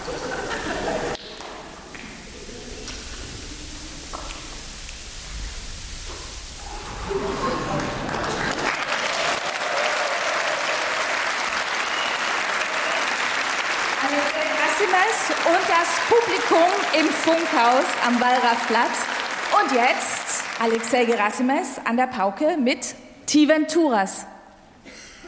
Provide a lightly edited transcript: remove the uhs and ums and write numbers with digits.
Und das Publikum im Funkhaus am Wallrafplatz. Und jetzt Alexei Gerasimes an der Pauke mit Ti Venturas.